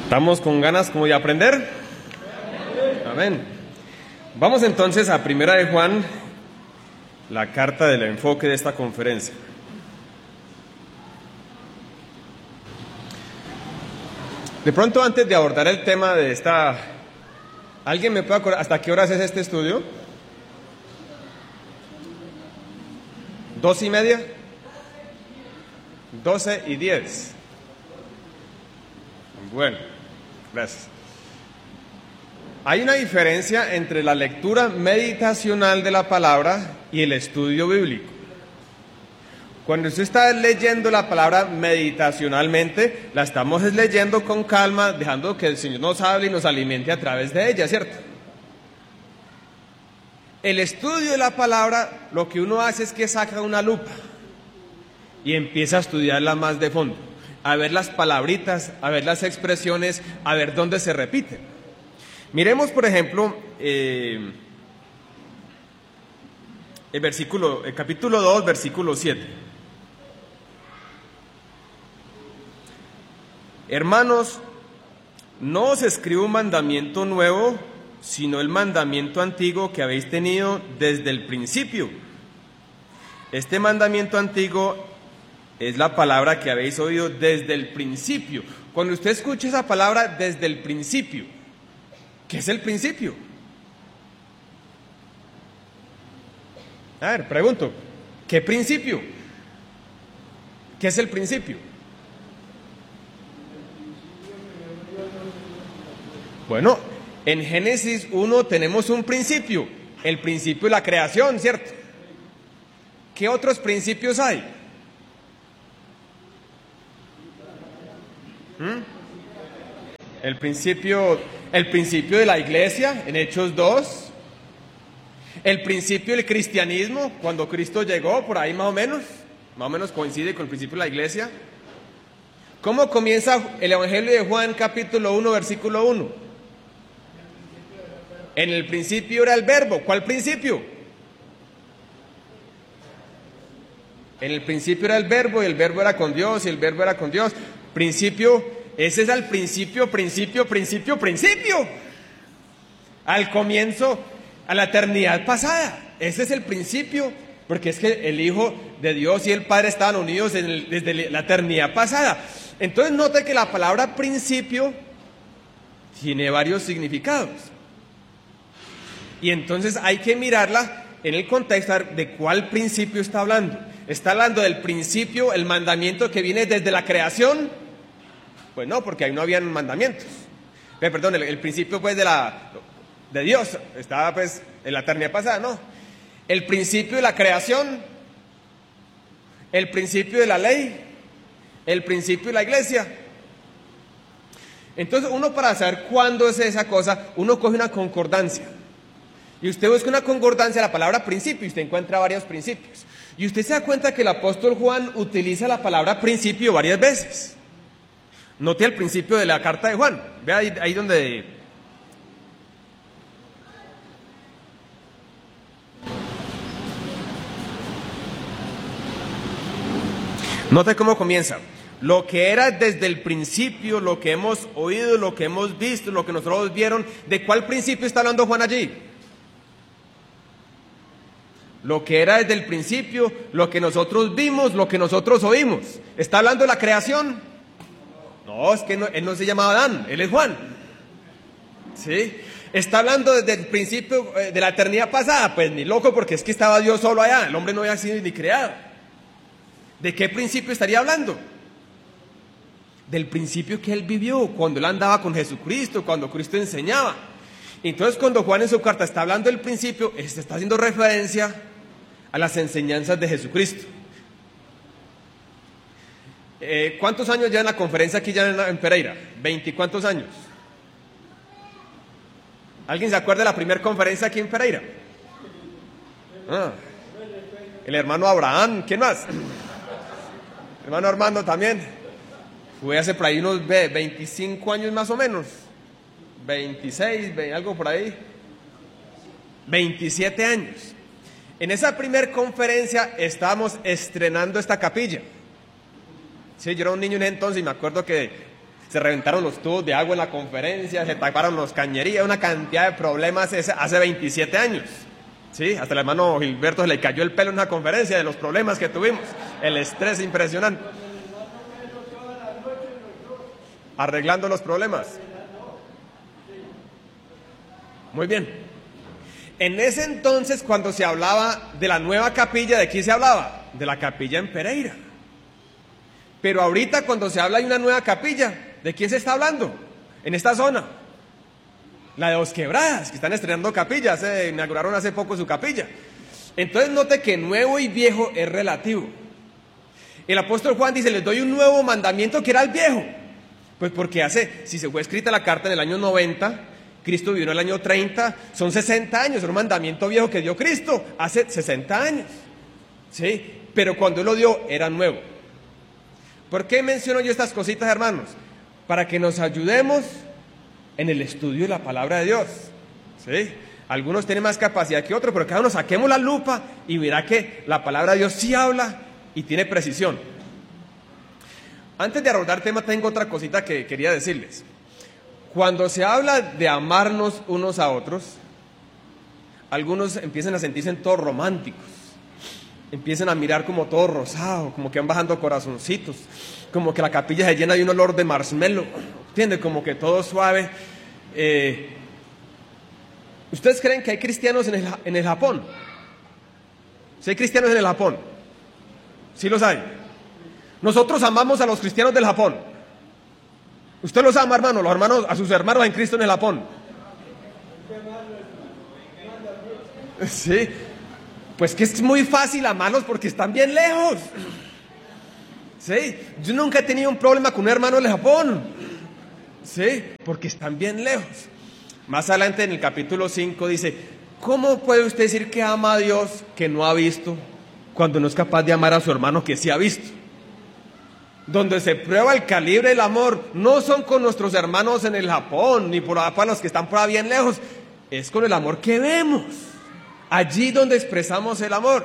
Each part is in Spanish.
¿Estamos con ganas como de aprender? Amén. Vamos entonces a Primera de Juan, la carta del enfoque de esta conferencia. De pronto, antes de abordar el tema de esta... ¿Alguien me puede acordar hasta qué horas es este estudio? ¿2:30? 12:10. Bueno, gracias. Hay una diferencia entre la lectura meditacional de la palabra y el estudio bíblico. Cuando usted está leyendo la palabra meditacionalmente, la estamos leyendo con calma, dejando que el Señor nos hable y nos alimente a través de ella, ¿cierto? El estudio de la palabra, lo que uno hace es que saca una lupa y empieza a estudiarla más de fondo, a ver las palabritas, a ver las expresiones, a ver dónde se repiten. Miremos, por ejemplo, el capítulo 2, versículo 7. Hermanos, no os escribo un mandamiento nuevo, sino el mandamiento antiguo que habéis tenido desde el principio. Este mandamiento antiguo es la palabra que habéis oído desde el principio. Cuando usted escucha esa palabra desde el principio, ¿qué es el principio? A ver, pregunto, ¿qué principio? ¿Qué es el principio? Bueno, en Génesis 1 tenemos un principio, el principio de la creación, ¿cierto? ¿Qué otros principios hay? El principio de la iglesia, en Hechos 2. El principio del cristianismo, cuando Cristo llegó, por ahí más o menos coincide con el principio de la iglesia. ¿Cómo comienza el Evangelio de Juan, capítulo 1, versículo 1? En el principio era el verbo. ¿Cuál principio? En el principio era el verbo, y el verbo era con Dios, y el verbo era con Dios. Principio, ese es el principio. Al comienzo, a la eternidad pasada. Ese es el principio, porque es que el Hijo de Dios y el Padre estaban unidos desde la eternidad pasada. Entonces note que la palabra principio tiene varios significados. Y entonces hay que mirarla en el contexto de cuál principio está hablando. ¿Está hablando del principio, el mandamiento que viene desde la creación? Pues no, porque ahí no habían mandamientos. Perdón, el principio pues de Dios estaba pues en la eternidad pasada, no. El principio de la creación, el principio de la ley, el principio de la iglesia. Entonces uno, para saber cuándo es esa cosa, uno coge una concordancia. Y usted busca una concordancia de la palabra principio y usted encuentra varios principios. Y usted se da cuenta que el apóstol Juan utiliza la palabra principio varias veces. Note el principio de la carta de Juan. Vea ahí donde... Note cómo comienza. Lo que era desde el principio, lo que hemos oído, lo que hemos visto, lo que nosotros vieron. ¿De cuál principio está hablando Juan allí? Lo que era desde el principio, lo que nosotros vimos, lo que nosotros oímos. ¿Está hablando de la creación? No, es que él no se llamaba Adán, él es Juan. ¿Sí? ¿Está hablando desde el principio de la eternidad pasada? Pues ni loco, porque es que estaba Dios solo allá, el hombre no había sido ni creado. ¿De qué principio estaría hablando? Del principio que él vivió, cuando él andaba con Jesucristo, cuando Cristo enseñaba. Entonces, cuando Juan en su carta está hablando del principio, está haciendo referencia a las enseñanzas de Jesucristo. ¿Cuántos años ya en la conferencia aquí ya en Pereira? ¿20 y cuántos años? ¿Alguien se acuerda de la primera conferencia aquí en Pereira? El hermano Abraham, ¿quién más? El hermano Armando también. Fue hace por ahí unos 25 años más o menos. 26, algo por ahí. 27 años. En esa primera conferencia estábamos estrenando esta capilla. Sí, yo era un niño en ese entonces y me acuerdo que Se reventaron los tubos de agua en la conferencia, se taparon los cañerías, una cantidad de problemas hace 27 años. ¿Sí? Hasta el hermano Gilberto se le cayó el pelo en una conferencia de los problemas que tuvimos. El estrés impresionante. Arreglando los problemas. Muy bien. En ese entonces, cuando se hablaba de la nueva capilla, ¿de quién se hablaba? De la capilla en Pereira. Pero ahorita, cuando se habla de una nueva capilla, ¿de quién se está hablando? En esta zona. La de Dos Quebradas, que están estrenando capillas, inauguraron hace poco su capilla. Entonces note que nuevo y viejo es relativo. El apóstol Juan dice, les doy un nuevo mandamiento que era el viejo. Pues porque si se fue escrita la carta en el año 90, Cristo vivió en el año 30, son 60 años, es un mandamiento viejo que dio Cristo hace 60 años. ¿Sí? Pero cuando Él lo dio, era nuevo. ¿Por qué menciono yo estas cositas, hermanos? Para que nos ayudemos en el estudio de la palabra de Dios. ¿Sí? Algunos tienen más capacidad que otros, pero cada uno saquemos la lupa y verá que la palabra de Dios sí habla y tiene precisión. Antes de abordar el tema, tengo otra cosita que quería decirles. Cuando se habla de amarnos unos a otros, algunos empiezan a sentirse todos románticos, empiezan a mirar como todo rosado, como que van bajando corazoncitos, como que la capilla se llena de un olor de marshmallow, ¿entiende? Como que todo suave. ¿Ustedes creen que hay cristianos en el Japón? ¿Sí hay cristianos en el Japón? ¿Sí los hay? Nosotros amamos a los cristianos del Japón. ¿Usted los ama, hermano? Los hermanos, a sus hermanos en Cristo en el Japón. Sí. Pues que es muy fácil amarlos porque están bien lejos. Sí. Yo nunca he tenido un problema con un hermano del Japón. Sí. Porque están bien lejos. Más adelante en el capítulo 5 dice, ¿cómo puede usted decir que ama a Dios que no ha visto cuando no es capaz de amar a su hermano que sí ha visto? Donde se prueba el calibre del amor, no son con nuestros hermanos en el Japón, ni por para los que están por ahí bien lejos, es con el amor que vemos, allí donde expresamos el amor.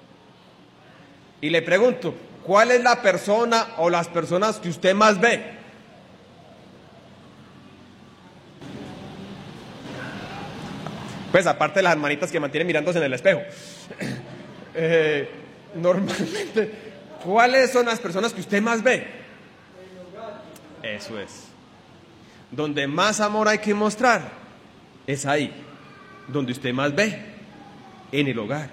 Y le pregunto, ¿cuál es la persona o las personas que usted más ve? Pues aparte de las hermanitas que mantienen mirándose en el espejo. Normalmente, ¿cuáles son las personas que usted más ve? Eso es. Donde más amor hay que mostrar, es ahí. Donde usted más ve, en el hogar.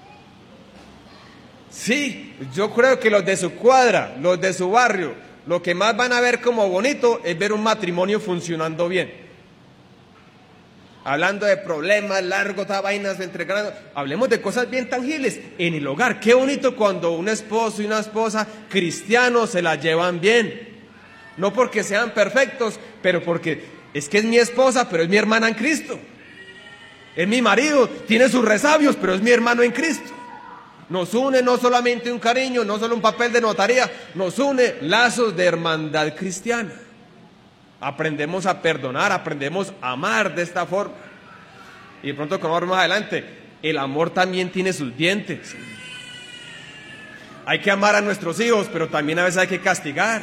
Sí, yo creo que los de su cuadra, los de su barrio, lo que más van a ver como bonito es ver un matrimonio funcionando bien. Hablando de problemas largos, vainas entregando, hablemos de cosas bien tangibles en el hogar. Qué bonito cuando un esposo y una esposa cristianos se la llevan bien. No porque sean perfectos, pero porque es que es mi esposa, pero es mi hermana en Cristo. Es mi marido, tiene sus resabios, pero es mi hermano en Cristo. Nos une no solamente un cariño, no solo un papel de notaría, nos une lazos de hermandad cristiana. Aprendemos a perdonar, aprendemos a amar de esta forma. Y de pronto, como vamos más adelante, el amor también tiene sus dientes. Hay que amar a nuestros hijos, pero también a veces hay que castigar.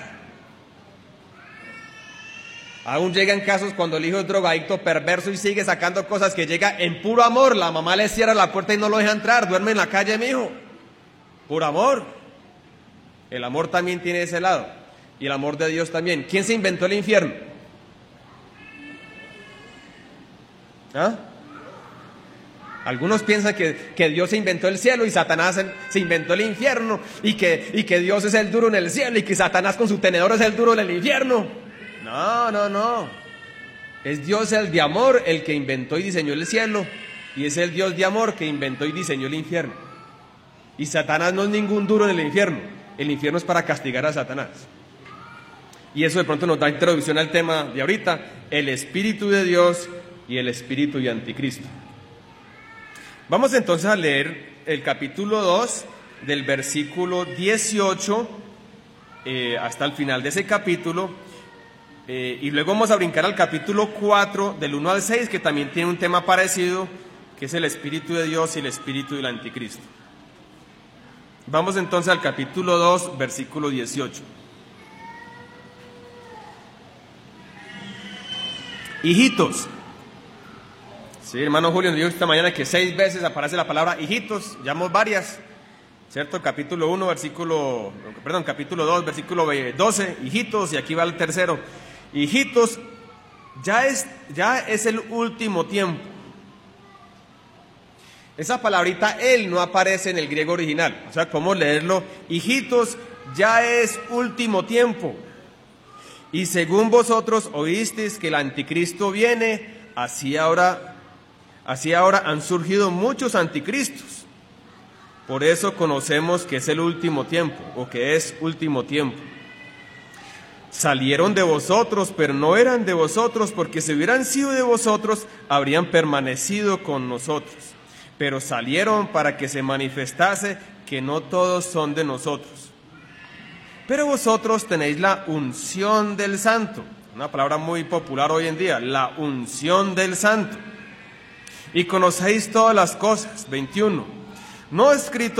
Aún llegan casos cuando el hijo es drogadicto, perverso y sigue sacando cosas que llega en puro amor. La mamá le cierra la puerta y no lo deja entrar. Duerme en la calle, mi hijo. Puro amor. El amor también tiene ese lado. Y el amor de Dios también. ¿Quién se inventó el infierno? ¿Ah? Algunos piensan que Dios se inventó el cielo y Satanás se inventó el infierno y que Dios es el duro en el cielo y que Satanás con su tenedor es el duro en el infierno. No. Es Dios el de amor el que inventó y diseñó el cielo y es el Dios de amor que inventó y diseñó el infierno. Y Satanás no es ningún duro en el infierno. El infierno es para castigar a Satanás. Y eso de pronto nos da introducción al tema de ahorita, el Espíritu de Dios y el Espíritu y Anticristo. Vamos entonces a leer el capítulo 2 del versículo 18 hasta el final de ese capítulo y luego vamos a brincar al capítulo 4 del 1 al 6 que también tiene un tema parecido que es el Espíritu de Dios y el Espíritu del Anticristo. Vamos entonces al capítulo 2 versículo 18. hijitos. Sí, hermano Julio nos dijo esta mañana que 6 veces aparece la palabra hijitos, llamamos varias, ¿cierto? Capítulo 2, versículo 12, hijitos, y aquí va el tercero. Hijitos, ya es el último tiempo. Esa palabrita él no aparece en el griego original, o sea, ¿cómo leerlo? Hijitos, ya es último tiempo. Y según vosotros oísteis que el anticristo viene, así ahora han surgido muchos anticristos. Por eso conocemos que es el último tiempo, o que es último tiempo. Salieron de vosotros, pero no eran de vosotros, porque si hubieran sido de vosotros, habrían permanecido con nosotros. Pero salieron para que se manifestase que no todos son de nosotros. Pero vosotros tenéis la unción del Santo, una palabra muy popular hoy en día, la unción del Santo. Y conocéis todas las cosas. 21. No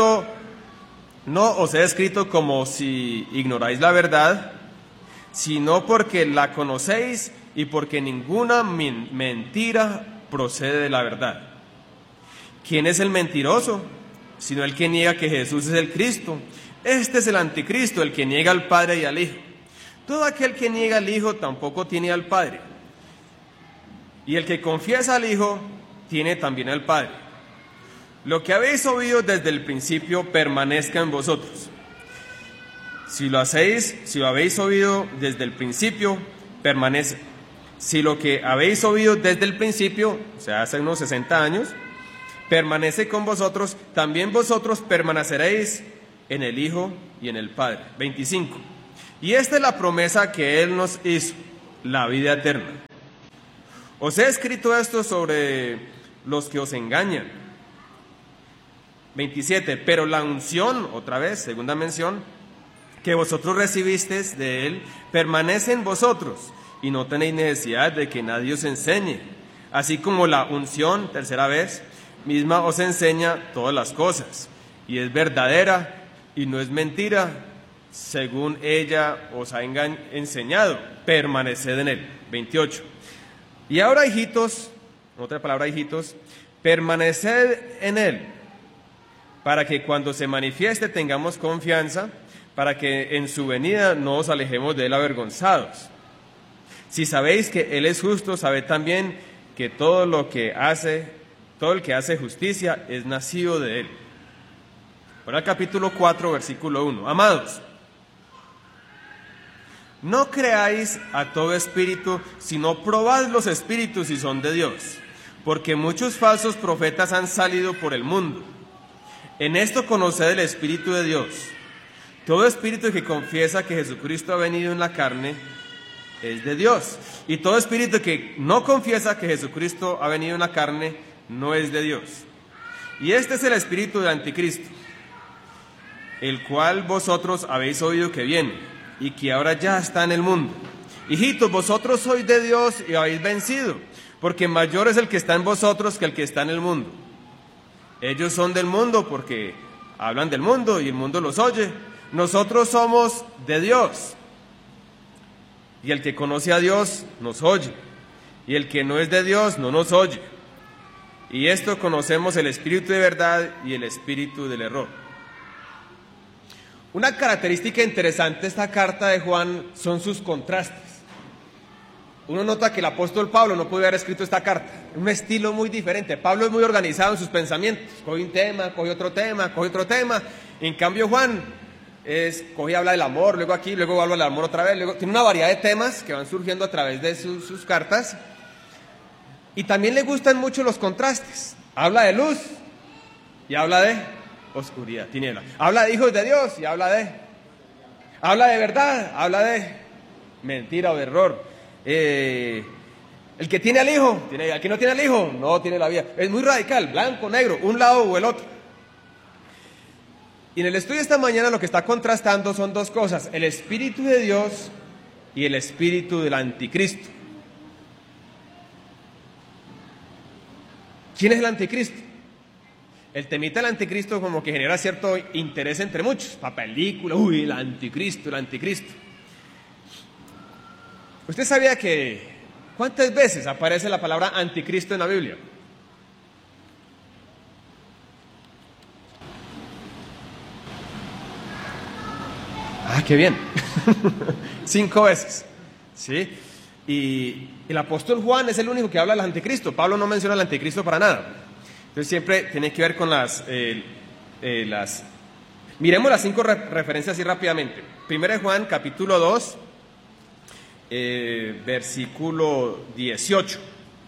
os he escrito como si ignoráis la verdad, sino porque la conocéis y porque ninguna mentira procede de la verdad. ¿Quién es el mentiroso? Sino el que niega que Jesús es el Cristo. Este es el anticristo, el que niega al Padre y al Hijo. Todo aquel que niega al Hijo tampoco tiene al Padre. Y el que confiesa al Hijo tiene también al Padre. Lo que habéis oído desde el principio permanezca en vosotros. Si lo habéis oído desde el principio, permanece. Si lo que habéis oído desde el principio, o sea, hace unos 60 años, permanece con vosotros, también vosotros permaneceréis en el Hijo y en el Padre. 25. Y esta es la promesa que Él nos hizo, la vida eterna. Os he escrito esto sobre los que os engañan. 27. Pero la unción, otra vez, segunda mención, que vosotros recibisteis de Él, permanece en vosotros, y no tenéis necesidad de que nadie os enseñe. Así como la unción, tercera vez, misma os enseña todas las cosas, y es verdadera y no es mentira, según ella os ha enseñado, permaneced en Él. 28. Y ahora, hijitos, otra palabra, hijitos, permaneced en Él, para que cuando se manifieste tengamos confianza, para que en su venida no os alejemos de Él avergonzados. Si sabéis que Él es justo, sabed también que todo el que hace justicia es nacido de Él. Ahora capítulo 4, versículo 1. Amados, no creáis a todo espíritu, sino probad los espíritus si son de Dios, porque muchos falsos profetas han salido por el mundo. En esto conoced el Espíritu de Dios. Todo espíritu que confiesa que Jesucristo ha venido en la carne es de Dios. Y todo espíritu que no confiesa que Jesucristo ha venido en la carne no es de Dios. Y este es el espíritu del anticristo, el cual vosotros habéis oído que viene, y que ahora ya está en el mundo. Hijitos, vosotros sois de Dios y habéis vencido, porque mayor es el que está en vosotros que el que está en el mundo. Ellos son del mundo porque hablan del mundo y el mundo los oye. Nosotros somos de Dios, y el que conoce a Dios nos oye, y el que no es de Dios no nos oye. Y esto conocemos el espíritu de verdad y el espíritu del error. Una característica interesante de esta carta de Juan son sus contrastes. Uno nota que el apóstol Pablo no pudo haber escrito esta carta, un estilo muy diferente. Pablo es muy organizado en sus pensamientos, coge un tema, coge otro tema, coge otro tema. En cambio Juan coge y habla del amor, luego aquí, luego habla del amor otra vez, luego tiene una variedad de temas que van surgiendo a través de sus cartas. Y también le gustan mucho los contrastes. Habla de luz y habla de oscuridad, tiniebla. Habla de hijos de Dios y habla de verdad, habla de mentira o de error. El que tiene al hijo, el que no tiene al hijo, no tiene la vida. Es muy radical, blanco, negro, un lado o el otro. Y en el estudio de esta mañana lo que está contrastando son dos cosas: el espíritu de Dios y el espíritu del anticristo. ¿Quién es el anticristo? El temita del anticristo como que genera cierto interés entre muchos. La película, el anticristo, el anticristo. ¿Usted sabía que ¿Cuántas veces aparece la palabra anticristo en la Biblia? Ah, qué bien. 5 veces. ¿Sí? Y el apóstol Juan es el único que habla del anticristo. Pablo no menciona al anticristo para nada. Entonces siempre tiene que ver con Miremos las 5 referencias así rápidamente. Primero de Juan, capítulo 2, versículo 18.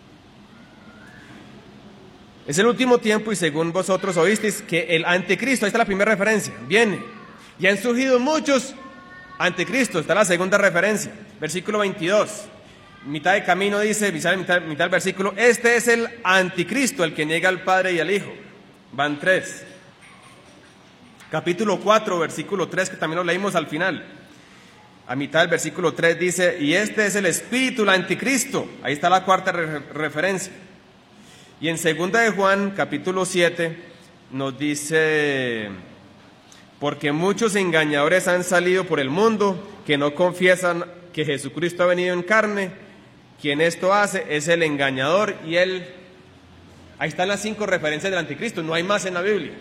Es el último tiempo y según vosotros oísteis que el anticristo, ahí está la primera referencia, viene. Y han surgido muchos anticristos, está la segunda referencia, versículo 22. Mitad de camino dice, mitad del versículo, este es el anticristo, el que niega al Padre y al Hijo. Van 3. Capítulo 4, versículo 3, que también lo leímos al final. A mitad del versículo 3 dice, y este es el espíritu, el anticristo. Ahí está la cuarta referencia. Y en segunda de Juan, capítulo 7, nos dice, porque muchos engañadores han salido por el mundo, que no confiesan que Jesucristo ha venido en carne. Quien esto hace es el engañador y él. Ahí están las 5 referencias del anticristo, no hay más en la Biblia.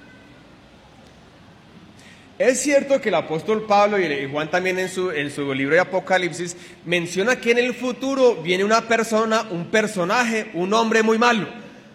Es cierto que el apóstol Pablo y Juan también en su libro de Apocalipsis menciona que en el futuro viene una persona, un personaje, un hombre muy malo.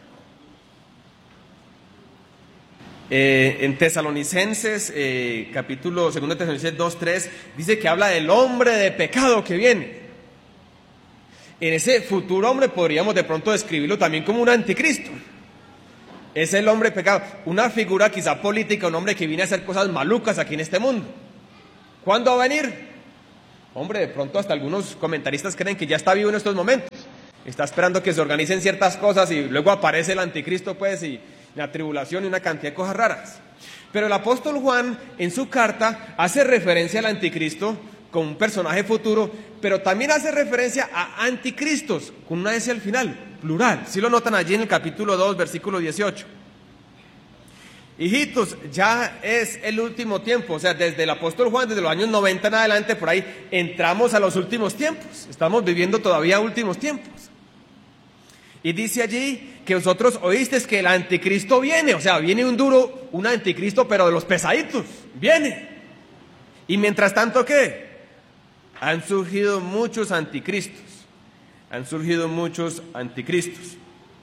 En Tesalonicenses, capítulo 2 Tesalonicenses 2:3, dice que habla del hombre de pecado que viene. En ese futuro hombre podríamos de pronto describirlo también como un anticristo. Es el hombre pecado, una figura quizá política, un hombre que viene a hacer cosas malucas aquí en este mundo. ¿Cuándo va a venir? Hombre, de pronto hasta algunos comentaristas creen que ya está vivo en estos momentos. Está esperando que se organicen ciertas cosas y luego aparece el anticristo, pues, y la tribulación y una cantidad de cosas raras. Pero el apóstol Juan en su carta hace referencia al anticristo como un personaje futuro, pero también hace referencia a anticristos, con una S al final, plural. Si lo notan allí en el capítulo 2, versículo 18. Hijitos, ya es el último tiempo, o sea, desde el apóstol Juan, desde los años 90 en adelante, por ahí, entramos a los últimos tiempos. Estamos viviendo todavía últimos tiempos. Y dice allí que vosotros oísteis que el anticristo viene, o sea, viene un anticristo, pero de los pesaditos, viene. Y mientras tanto, ¿qué? Han surgido muchos anticristos. Han surgido muchos anticristos.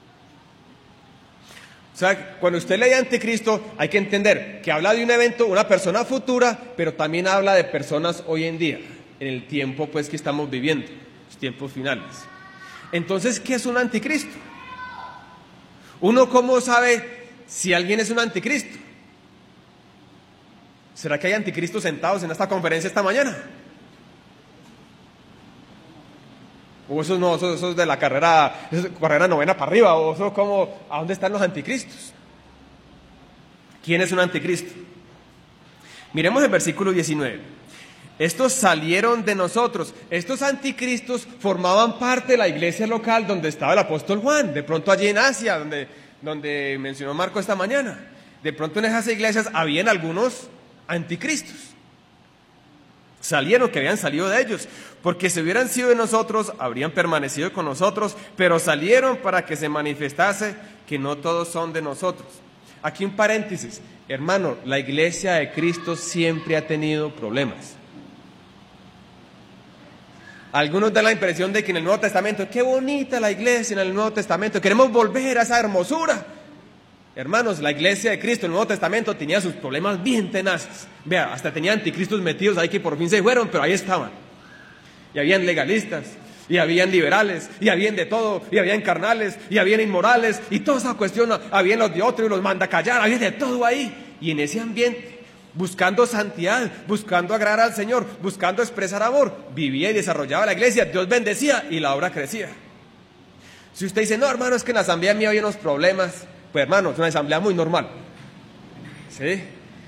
O sea, cuando usted lee anticristo, hay que entender que habla de un evento, una persona futura, pero también habla de personas hoy en día, en el tiempo pues que estamos viviendo, los tiempos finales. Entonces, ¿qué es un anticristo? ¿Uno cómo sabe si alguien es un anticristo? ¿Será que hay anticristos sentados en esta conferencia esta mañana? O esos no, esos de la carrera novena para arriba, o eso como, ¿a dónde están los anticristos? ¿Quién es un anticristo? Miremos el versículo 19. Estos salieron de nosotros. Estos anticristos formaban parte de la iglesia local donde estaba el apóstol Juan, de pronto allí en Asia, donde mencionó Marco esta mañana. De pronto en esas iglesias habían algunos anticristos. Salieron, que habían salido de ellos, porque si hubieran sido de nosotros, habrían permanecido con nosotros, pero salieron para que se manifestase que no todos son de nosotros. Aquí un paréntesis, hermano, la iglesia de Cristo siempre ha tenido problemas. Algunos dan la impresión de que en el Nuevo Testamento, qué bonita la iglesia en el Nuevo Testamento, queremos volver a esa hermosura. Hermanos, la iglesia de Cristo en el Nuevo Testamento tenía sus problemas bien tenaces. Vea, hasta tenía anticristos metidos ahí que por fin se fueron, pero ahí estaban. Y habían legalistas, y habían liberales, y habían de todo, y habían carnales, y habían inmorales, y toda esa cuestión, habían los de otro y los manda callar, había de todo ahí. Y en ese ambiente, buscando santidad, buscando agradar al Señor, buscando expresar amor, vivía y desarrollaba la iglesia, Dios bendecía y la obra crecía. Si usted dice, no hermano, es que en la asamblea mía había unos problemas, pues hermano, es una asamblea muy normal. ¿Sí?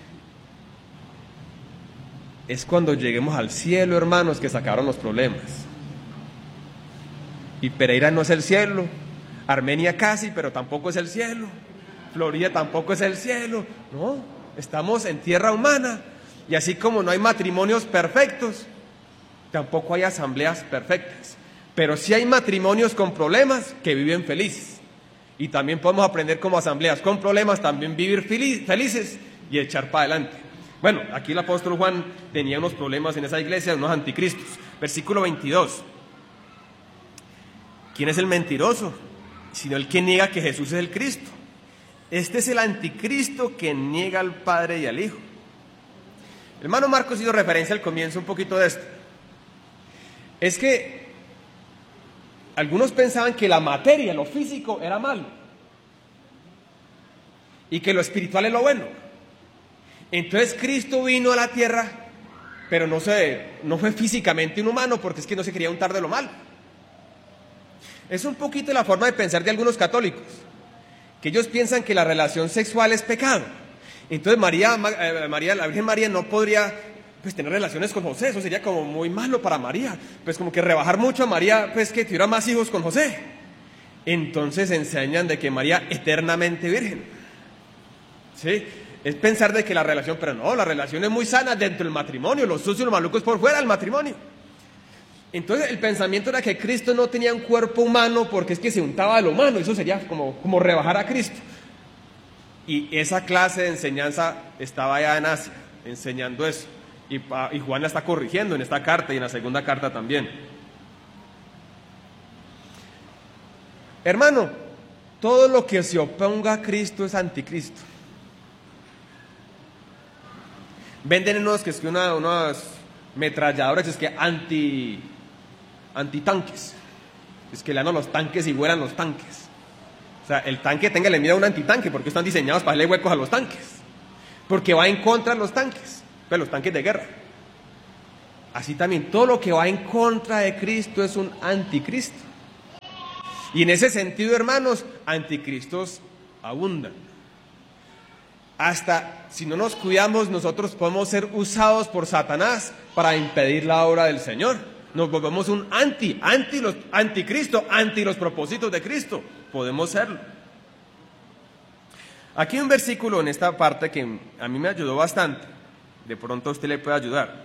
Es cuando lleguemos al cielo, hermanos, que sacaron los problemas. Y Pereira no es el cielo, Armenia casi, pero tampoco es el cielo, Florida tampoco es el cielo, no, estamos en tierra humana. Y así como no hay matrimonios perfectos, tampoco hay asambleas perfectas. pero sí hay matrimonios con problemas que viven felices. Y también podemos aprender como asambleas con problemas también vivir felices y echar para adelante. Bueno, aquí el apóstol Juan tenía unos problemas en esa iglesia, unos anticristos. Versículo 22. ¿Quién es el mentiroso? Sino el que niega que Jesús es el Cristo. Este es el anticristo que niega al Padre y al Hijo. El hermano Marcos hizo referencia al comienzo un poquito de esto. Es que algunos pensaban que la materia, lo físico, era malo y que lo espiritual es lo bueno. Entonces Cristo vino a la tierra, pero no fue físicamente un humano, porque es que no se quería untar de lo malo. Es un poquito la forma de pensar de algunos católicos, que ellos piensan que la relación sexual es pecado. Entonces la Virgen María no podría pues tener relaciones con José, eso sería como muy malo para María, pues como que rebajar mucho a María, pues que tuviera más hijos con José. Entonces enseñan de que María eternamente virgen, ¿sí? Es pensar de que la relación, pero no, la relación es muy sana dentro del matrimonio, los sucios y los malucos por fuera del matrimonio. Entonces el pensamiento era que Cristo no tenía un cuerpo humano porque es que se untaba de lo humano, eso sería como rebajar a Cristo. Y esa clase de enseñanza estaba allá en Asia, enseñando eso. Y Juan la está corrigiendo en esta carta y en la segunda carta también. Hermano, todo lo que se oponga a Cristo es anticristo. Venden unos metralladores, es que antitanques. Es que le dan a los tanques y vuelan los tanques. O sea, el tanque le mira a un antitanque, porque están diseñados para darle huecos a los tanques. Porque va en contra de los tanques, pues los tanques de guerra. Así también, todo lo que va en contra de Cristo es un anticristo. Y en ese sentido, hermanos, anticristos abundan. Hasta si no nos cuidamos, nosotros podemos ser usados por Satanás para impedir la obra del Señor. Nos volvemos un anticristo, anti los propósitos de Cristo. Podemos serlo. Aquí hay un versículo en esta parte que a mí me ayudó bastante. De pronto a usted le puede ayudar.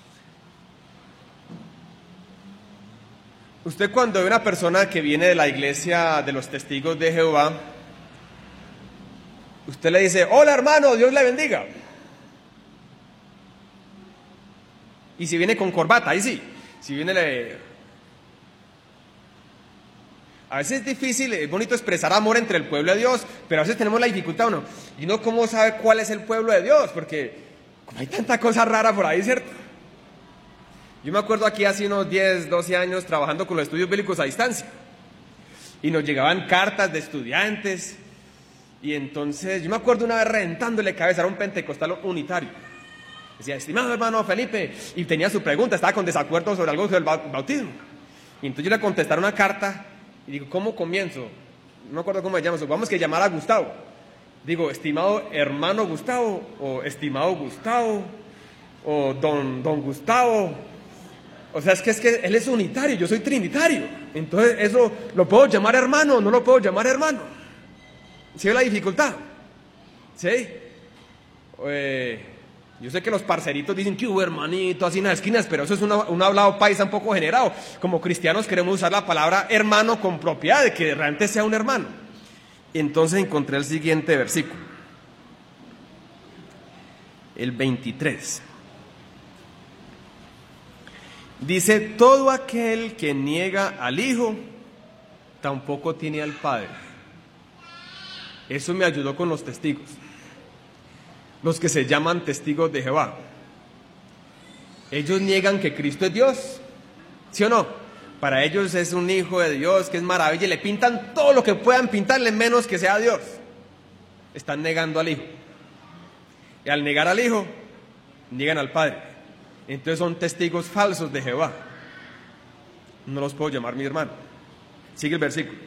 Usted cuando ve una persona que viene de la iglesia de los testigos de Jehová, usted le dice, hola hermano, Dios le bendiga. Y si viene con corbata, ahí sí. Si viene A veces es difícil, es bonito expresar amor entre el pueblo de Dios, pero a veces tenemos la dificultad, ¿no? Y uno cómo sabe cuál es el pueblo de Dios, porque hay tanta cosa rara por ahí, ¿cierto? Yo me acuerdo aquí hace unos 10, 12 años trabajando con los estudios bíblicos a distancia. Y nos llegaban cartas de estudiantes. Y entonces yo me acuerdo una vez reventándole cabeza a un pentecostal unitario. Decía, estimado hermano Felipe, y tenía su pregunta, estaba con desacuerdo sobre algo del bautismo. Y entonces yo le contesté una carta y digo, ¿cómo comienzo? No me acuerdo cómo me llamo, vamos que llamar a Gustavo. Digo, estimado hermano Gustavo, o estimado Gustavo, o don Gustavo. O sea, es que él es unitario, yo soy trinitario. Entonces eso, ¿lo puedo llamar hermano o no lo puedo llamar hermano? ¿Sí ve la dificultad? ¿Sí? Yo sé que los parceritos dicen que hubo hermanito, así en las esquinas, pero eso es un hablado paisa un poco generado. Como cristianos queremos usar la palabra hermano con propiedad, de que realmente sea un hermano. Entonces encontré el siguiente versículo. El 23. Dice, todo aquel que niega al Hijo, tampoco tiene al Padre. Eso me ayudó con los testigos. Los que se llaman testigos de Jehová. Ellos niegan que Cristo es Dios, ¿sí o no? Para ellos es un hijo de Dios, que es maravilla, y le pintan todo lo que puedan pintarle, menos que sea Dios. Están negando al Hijo. Y al negar al Hijo, niegan al Padre. Entonces son testigos falsos de Jehová. No los puedo llamar mi hermano. Sigue el versículo.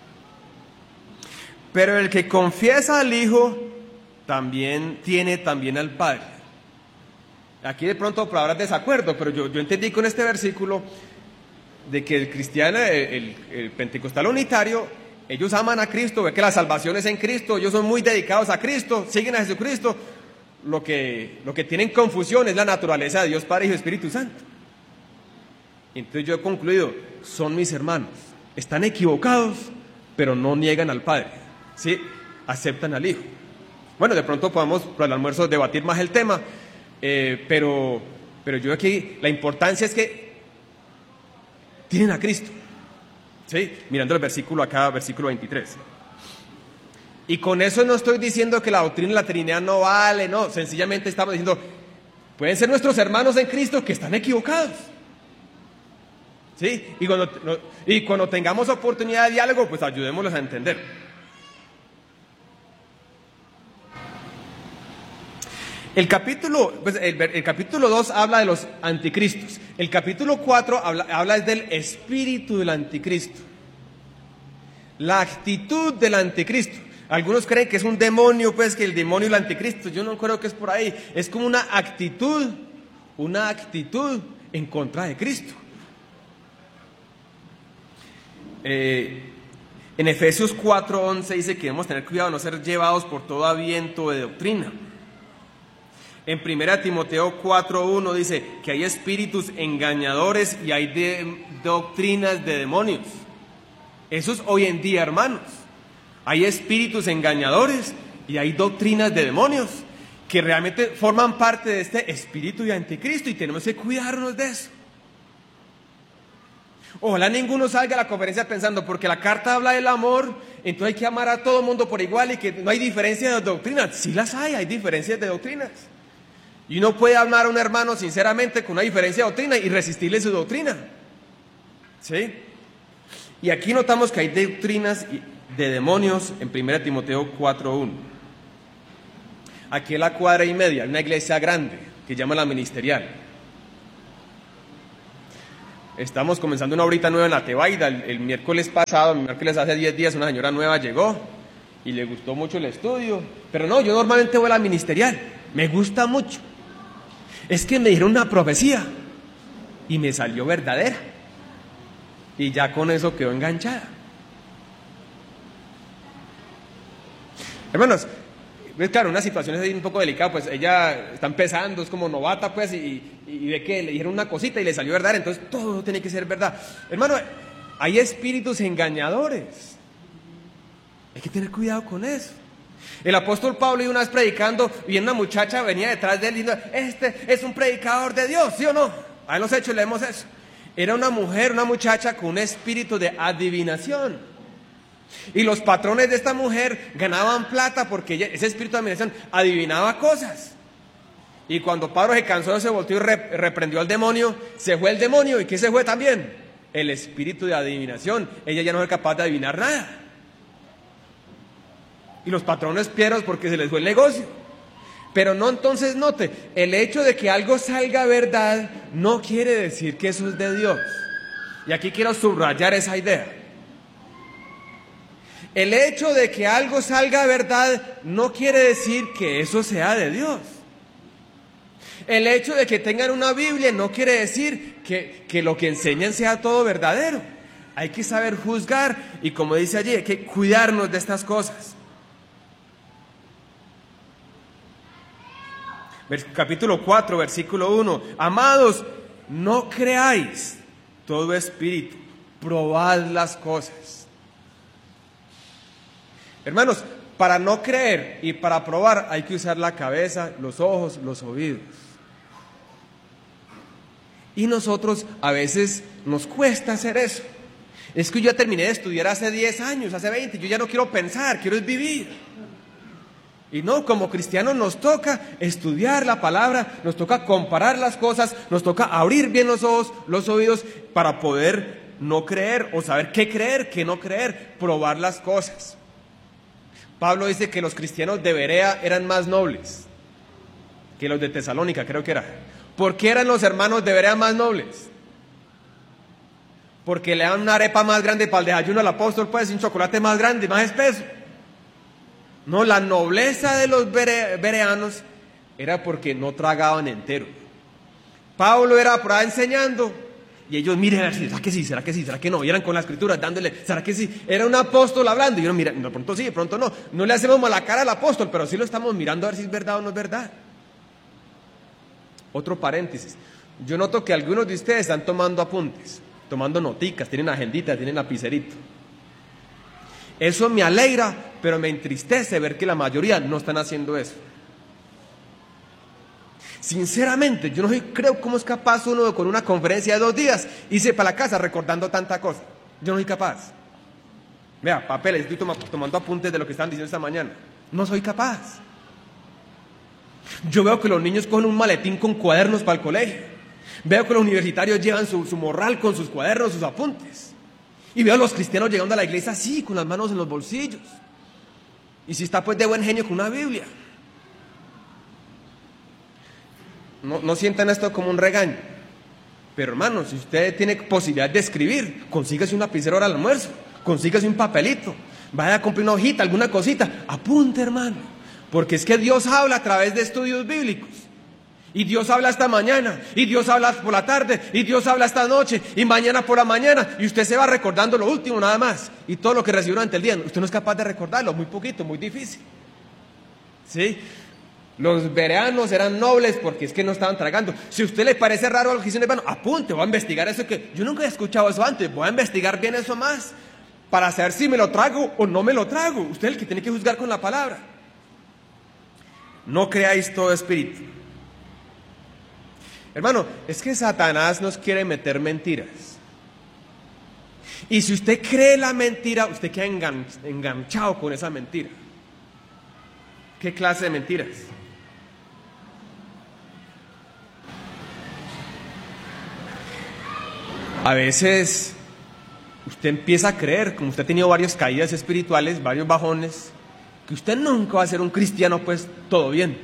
Pero el que confiesa al Hijo, también tiene al Padre. Aquí de pronto habrá desacuerdo, pero yo entendí con este versículo de que el cristiano, el pentecostal unitario, ellos aman a Cristo, ve que la salvación es en Cristo, ellos son muy dedicados a Cristo, siguen a Jesucristo. Lo que tienen confusión es la naturaleza de Dios Padre, Hijo y Espíritu Santo. Entonces yo he concluido, son mis hermanos. Están equivocados, pero no niegan al Padre, ¿sí? Aceptan al Hijo. Bueno, de pronto podamos para el almuerzo debatir más el tema, pero yo aquí la importancia es que tienen a Cristo, ¿sí? Mirando el versículo acá, versículo 23. Y con eso no estoy diciendo que la doctrina de la Trinidad no vale, no, sencillamente estamos diciendo, pueden ser nuestros hermanos en Cristo que están equivocados, ¿sí? Y cuando tengamos oportunidad de diálogo, pues ayudémoslos a entender. El capítulo 2 habla de los anticristos. El capítulo 4 habla del espíritu del anticristo. La actitud del anticristo. Algunos creen que es un demonio, pues que el demonio y el anticristo. Yo no creo que es por ahí. Es como una actitud en contra de Cristo. En Efesios 4:11 dice que debemos tener cuidado de no ser llevados por todo viento de doctrina. En 1 Timoteo 4:1 dice que hay espíritus engañadores y hay doctrinas de demonios. Eso es hoy en día, hermanos. Hay espíritus engañadores y hay doctrinas de demonios que realmente forman parte de este espíritu de anticristo y tenemos que cuidarnos de eso. Ojalá ninguno salga a la conferencia pensando, porque la carta habla del amor, entonces hay que amar a todo el mundo por igual y que no hay diferencia de doctrinas. Sí las hay diferencias de doctrinas. Y uno puede amar a un hermano sinceramente con una diferencia de doctrina y resistirle su doctrina, ¿sí? Y aquí notamos que hay doctrinas de demonios en 1 Timoteo 4:1. Aquí en la cuadra y media hay una iglesia grande que llama la Ministerial. Estamos comenzando una horita nueva en la Tebaida. El miércoles hace 10 días, una señora nueva llegó y le gustó mucho el estudio. Pero no, yo normalmente voy a la Ministerial, me gusta mucho. Es que me dijeron una profecía y me salió verdadera. Y ya con eso quedó enganchada. Hermanos, pues claro, una situación es un poco delicada, pues ella está empezando, es como novata, pues, y ve que le dijeron una cosita y le salió verdad, entonces todo tiene que ser verdad. Hermano, hay espíritus engañadores. Hay que tener cuidado con eso. El apóstol Pablo iba una vez predicando y una muchacha venía detrás de él diciendo, este es un predicador de Dios, ¿sí o no? Ahí en los hechos leemos eso. Era una muchacha con un espíritu de adivinación. Y los patrones de esta mujer ganaban plata porque ese espíritu de adivinación adivinaba cosas. Y cuando Pablo se cansó, se volteó y reprendió al demonio, se fue el demonio. ¿Y qué se fue también? El espíritu de adivinación. Ella ya no fue capaz de adivinar nada. Y los patrones piedras porque se les fue el negocio. Pero no, entonces note, el hecho de que algo salga verdad no quiere decir que eso es de Dios. Y aquí quiero subrayar esa idea. El hecho de que algo salga verdad no quiere decir que eso sea de Dios. El hecho de que tengan una Biblia no quiere decir que lo que enseñan sea todo verdadero. Hay que saber juzgar y, como dice allí, hay que cuidarnos de estas cosas. Capítulo 4, versículo 1. Amados, no creáis todo espíritu, probad las cosas. Hermanos, para no creer y para probar hay que usar la cabeza, los ojos, los oídos. Y nosotros a veces nos cuesta hacer eso. Es que yo ya terminé de estudiar hace 10 años, hace 20, yo ya no quiero pensar, quiero es vivir. Y no, como cristianos nos toca estudiar la palabra, nos toca comparar las cosas, nos toca abrir bien los ojos, los oídos, para poder no creer o saber qué creer, qué no creer, probar las cosas. Pablo dice que los cristianos de Berea eran más nobles que los de Tesalónica, creo que era. ¿Por qué eran los hermanos de Berea más nobles? Porque le dan una arepa más grande para el desayuno al apóstol, pues, un chocolate más grande, más espeso. No, la nobleza de los bereanos era porque no tragaban entero. Pablo era por ahí enseñando y ellos, miren, ¿será que sí? ¿Será que sí? ¿Será que no? Y eran con las escrituras dándole, ¿será que sí? Era un apóstol hablando y uno, mira, de pronto sí, de pronto no. No le hacemos mala cara al apóstol, pero sí lo estamos mirando a ver si es verdad o no es verdad. Otro paréntesis. Yo noto que algunos de ustedes están tomando apuntes. tomando noticas, tienen agenditas, tienen lapicerito. Eso me alegra, pero me entristece ver que la mayoría no están haciendo eso. Sinceramente, yo no creo cómo es capaz uno con una conferencia de 2 días irse para la casa recordando tanta cosa. Yo no soy capaz. Vea, papeles, estoy tomando apuntes de lo que están diciendo esta mañana. No soy capaz. Yo veo que los niños cogen un maletín con cuadernos para el colegio. Veo que los universitarios llevan su morral con sus cuadernos, sus apuntes. Y veo a los cristianos llegando a la iglesia así, con las manos en los bolsillos. Y si está pues de buen genio con una Biblia. No sientan esto como un regaño. Pero hermano, si usted tiene posibilidad de escribir, consígase un lapicero al almuerzo, consígase un papelito, vaya a comprar una hojita, alguna cosita, apunte hermano, porque es que Dios habla a través de estudios bíblicos, y Dios habla esta mañana, y Dios habla por la tarde, y Dios habla esta noche, y mañana por la mañana, y usted se va recordando lo último nada más, y todo lo que recibió durante el día, usted no es capaz de recordarlo, muy poquito, muy difícil, ¿sí? Los bereanos eran nobles porque es que no estaban tragando. Si a usted le parece raro algo que dice un hermano, apunte, voy a investigar eso que yo nunca he escuchado eso antes, voy a investigar bien eso más para saber si me lo trago o no me lo trago. Usted es el que tiene que juzgar con la palabra. No creáis todo espíritu. Hermano, es que Satanás nos quiere meter mentiras. Y si usted cree la mentira, usted queda enganchado con esa mentira. ¿Qué clase de mentiras? A veces usted empieza a creer, como usted ha tenido varias caídas espirituales, varios bajones, que usted nunca va a ser un cristiano pues todo bien.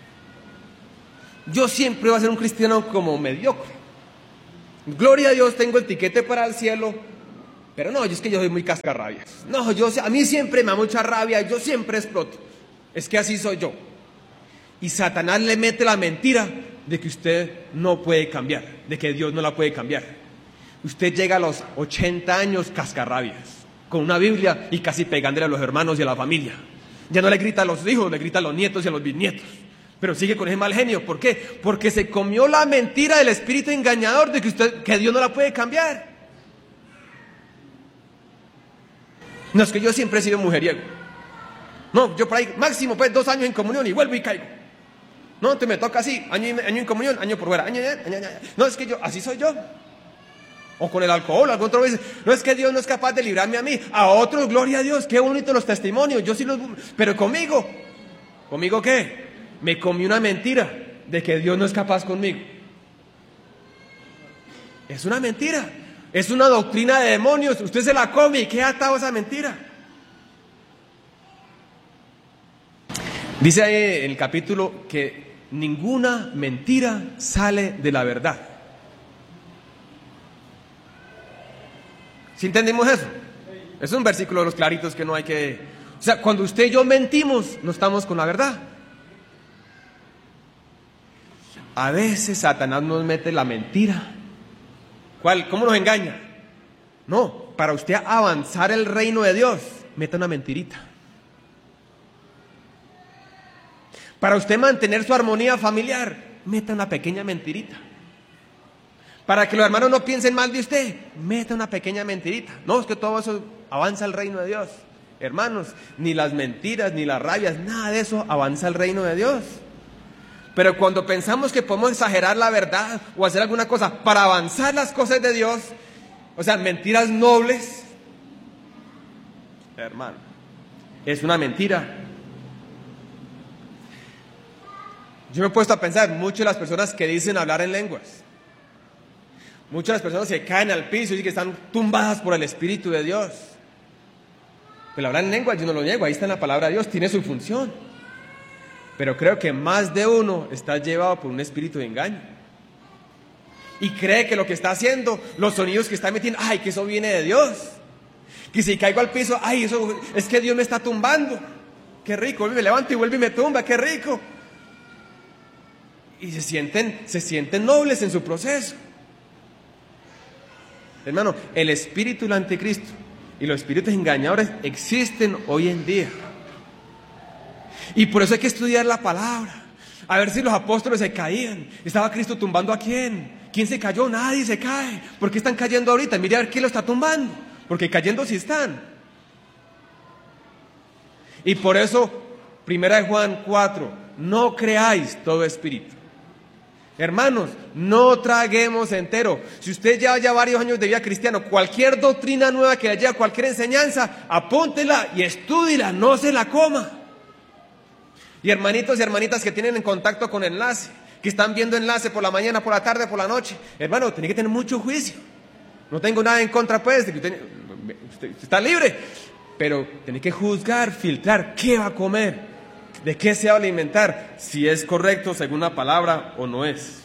Yo siempre voy a ser un cristiano como mediocre. Gloria a Dios, tengo el tiquete para el cielo, pero no, es que yo soy muy cascarrabias. No, a mí siempre me da mucha rabia, yo siempre exploto. Es que así soy yo. Y Satanás le mete la mentira de que usted no puede cambiar, de que Dios no la puede cambiar. Usted llega a los 80 años cascarrabias, con una Biblia y casi pegándole a los hermanos y a la familia. Ya no le grita a los hijos, le grita a los nietos y a los bisnietos. Pero sigue con ese mal genio. ¿Por qué? Porque se comió la mentira del espíritu engañador de que Dios no la puede cambiar. No, es que yo siempre he sido mujeriego. No, yo por ahí máximo pues 2 años en comunión y vuelvo y caigo. No, te me toca así, año en comunión, año por fuera, año. No, es que yo, así soy yo. O con el alcohol, algún otro vez. No, es que Dios no es capaz de librarme a mí. A otros, gloria a Dios, qué bonitos los testimonios. Yo sí los... Pero conmigo, ¿conmigo qué? Me comí una mentira de que Dios no es capaz conmigo. Es una mentira. Es una doctrina de demonios. Usted se la come y queda atado a esa mentira. Dice ahí en el capítulo que ninguna mentira sale de la verdad. ¿Sí entendimos eso? Es un versículo de los claritos que no hay que... O sea, cuando usted y yo mentimos, no estamos con la verdad. A veces Satanás nos mete la mentira. ¿Cuál? ¿Cómo nos engaña? No, para usted avanzar el reino de Dios, meta una mentirita. Para usted mantener su armonía familiar, meta una pequeña mentirita. Para que los hermanos no piensen mal de usted, meta una pequeña mentirita. No, es que todo eso avanza el reino de Dios. Hermanos, ni las mentiras, ni las rabias, nada de eso avanza el reino de Dios. Pero cuando pensamos que podemos exagerar la verdad o hacer alguna cosa para avanzar las cosas de Dios, o sea, mentiras nobles, hermano, es una mentira. Yo me he puesto a pensar, muchas de las personas que dicen hablar en lenguas, muchas de las personas que caen al piso y dicen que están tumbadas por el Espíritu de Dios. Pero hablar en lenguas yo no lo niego, ahí está en la palabra de Dios, tiene su función. Pero creo que más de uno está llevado por un espíritu de engaño. Y cree que lo que está haciendo, los sonidos que está emitiendo, ay, que eso viene de Dios. Que si caigo al piso, ay, eso es que Dios me está tumbando. Qué rico, vuelve, me levanto y vuelve y me tumba, qué rico. Y se sienten nobles en su proceso. Hermano, el espíritu del anticristo y los espíritus engañadores existen hoy en día. Y por eso hay que estudiar la palabra. A ver si los apóstoles se caían. ¿Estaba Cristo tumbando a quién? ¿Quién se cayó? Nadie se cae. ¿Por qué están cayendo ahorita? Mire a ver quién lo está tumbando. Porque cayendo sí están. Y por eso, 1 Juan 4, no creáis todo espíritu. Hermanos, no traguemos entero. Si usted lleva ya varios años de vida cristiano, cualquier doctrina nueva que haya, cualquier enseñanza, apúntela y estúdila, no se la coma. Y hermanitos y hermanitas que tienen en contacto con enlace, que están viendo enlace por la mañana, por la tarde, por la noche, hermano, tiene que tener mucho juicio. No tengo nada en contra, pues, de que usted está libre, pero tiene que juzgar, filtrar qué va a comer, de qué se va a alimentar, si es correcto según la palabra o no es.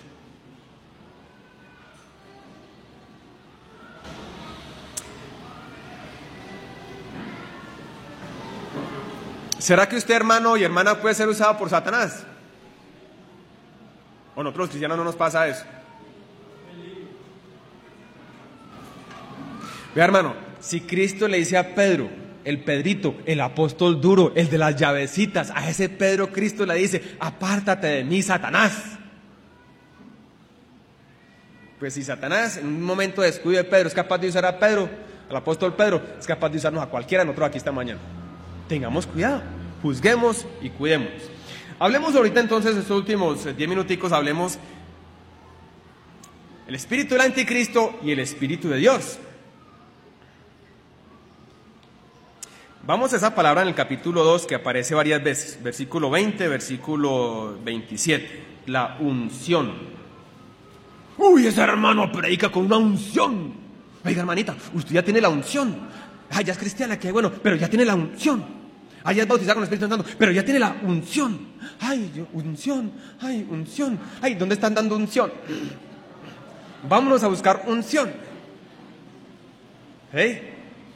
¿Será que usted, hermano y hermana, puede ser usado por Satanás? ¿O nosotros los cristianos no nos pasa eso? Vea, hermano, si Cristo le dice a Pedro, el Pedrito, el apóstol duro, el de las llavecitas, a ese Pedro Cristo le dice, apártate de mí, Satanás. Pues si Satanás en un momento de descuido de Pedro es capaz de usar a Pedro, al apóstol Pedro, es capaz de usarnos a cualquiera de nosotros aquí esta mañana. Tengamos cuidado, juzguemos y cuidemos. Hablemos ahorita entonces, estos últimos 10 minuticos, hablemos el espíritu del anticristo y el espíritu de Dios. Vamos a esa palabra en el capítulo 2 que aparece varias veces, versículo 20, versículo 27, la unción. Uy, ese hermano predica con una unción. Oiga, hermanita, usted ya tiene la unción. Ay, ya es cristiana, qué bueno, pero ya tiene la unción. Ay, ya es bautizada con el Espíritu Santo, pero ya tiene la unción. Ay, unción, ay, unción. Ay, ¿dónde están dando unción? Vámonos a buscar unción. ¿Eh?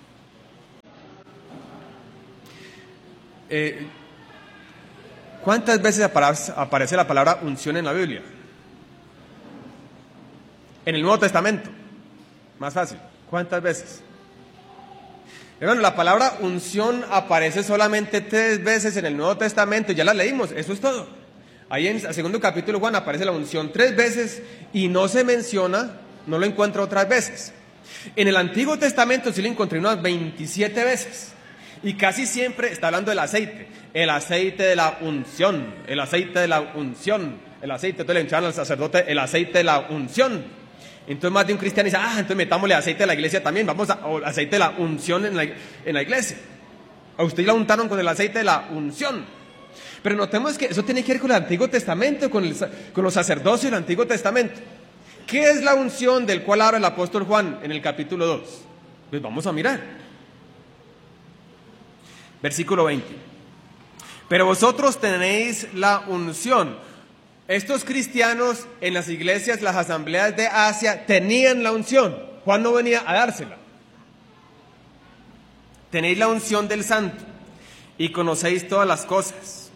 ¿Cuántas veces aparece la palabra unción en la Biblia? En el Nuevo Testamento. Más fácil. ¿Cuántas veces? Hermano, la palabra unción aparece solamente 3 veces en el Nuevo Testamento. Ya la leímos, eso es todo. Ahí en el segundo capítulo Juan aparece la unción 3 veces y no se menciona, no lo encuentro otras veces. En el Antiguo Testamento sí lo encontré unas 27 veces. Y casi siempre está hablando del aceite. El aceite de la unción. El aceite de la unción. El aceite, entonces le echaban al sacerdote el aceite de la unción. Entonces más de un cristiano dice, entonces metámosle aceite de la iglesia también. Vamos a aceite de la unción en la iglesia. A usted la untaron con el aceite de la unción. Pero notemos que eso tiene que ver con el Antiguo Testamento, con los sacerdocios del Antiguo Testamento. ¿Qué es la unción del cual habla el apóstol Juan en el capítulo 2? Pues vamos a mirar. Versículo 20. Pero vosotros tenéis la unción. Estos cristianos en las iglesias, las asambleas de Asia, tenían la unción. Juan no venía a dársela. Tenéis la unción del Santo y conocéis todas las cosas.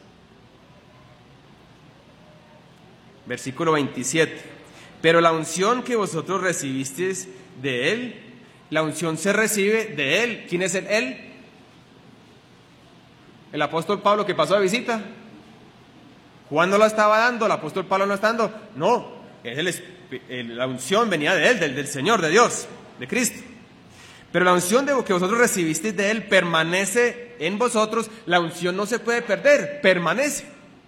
Versículo 27. Pero la unción que vosotros recibisteis de Él, la unción se recibe de Él. ¿Quién es Él? El apóstol Pablo que pasó de visita. Juan no la estaba dando, el apóstol Pablo no está dando. No, la unción venía de Él, del Señor, de Dios, de Cristo. Pero la unción que vosotros recibisteis de Él permanece en vosotros. La unción no se puede perder, permanece.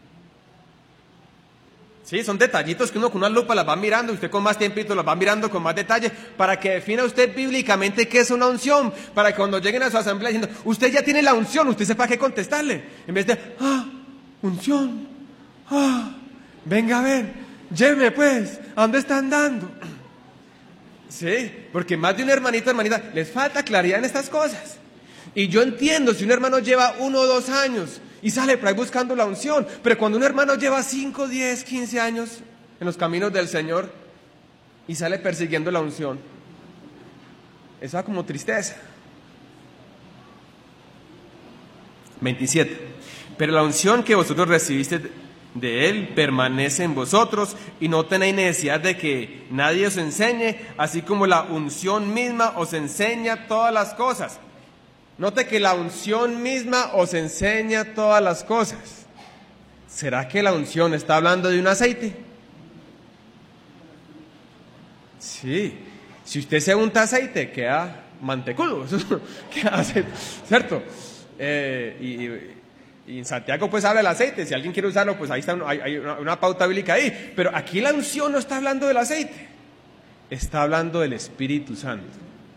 Sí, son detallitos que uno con una lupa las va mirando, usted con más tiempito las va mirando con más detalle, para que defina usted bíblicamente qué es una unción, para que cuando lleguen a su asamblea diciendo, usted ya tiene la unción, usted sepa qué contestarle, en vez de, unción, venga a ver, lléveme pues, ¿a dónde están dando? Sí, porque más de un hermanito, hermanita, les falta claridad en estas cosas. Y yo entiendo si un hermano lleva 1 o 2 años y sale por ahí buscando la unción, pero cuando un hermano lleva 5, 10, 15 años en los caminos del Señor y sale persiguiendo la unción, eso da como tristeza. 27. Pero la unción que vosotros recibiste de Él permanece en vosotros y no tenéis necesidad de que nadie os enseñe, así como la unción misma os enseña todas las cosas. Note que la unción misma os enseña todas las cosas. ¿Será que la unción está hablando de un aceite? Sí, si usted se unta aceite, queda mantecudo, eso queda aceite, ¿cierto? Y en Santiago pues habla del aceite, si alguien quiere usarlo, pues ahí está, hay una pauta bíblica ahí. Pero aquí la unción no está hablando del aceite, está hablando del Espíritu Santo.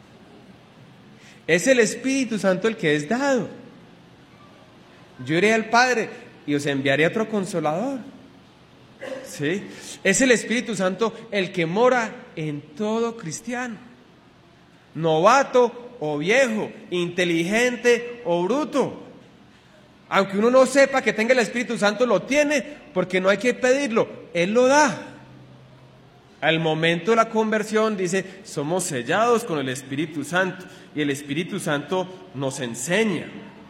Es el Espíritu Santo el que es dado. Yo iré al Padre y os enviaré otro Consolador. ¿Sí? Es el Espíritu Santo el que mora en todo cristiano, novato o viejo, inteligente o bruto. Aunque uno no sepa que tenga el Espíritu Santo, lo tiene, porque no hay que pedirlo, Él lo da. Al momento de la conversión dice, somos sellados con el Espíritu Santo, y el Espíritu Santo nos enseña.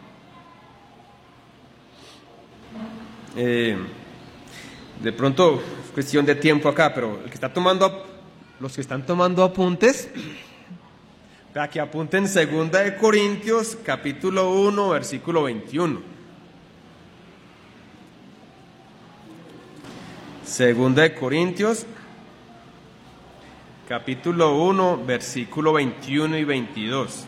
De pronto, es cuestión de tiempo acá, pero los que están tomando apuntes, para que apunten 2 de Corintios, capítulo 1, versículo 21. 2 de Corintios, capítulo 1, versículo 21 y 22.